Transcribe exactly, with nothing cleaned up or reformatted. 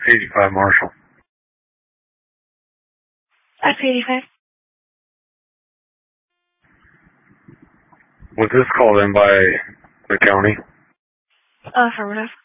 eighty-five Marshall. That's eighty-five. Was this called in by the county? Affirmative.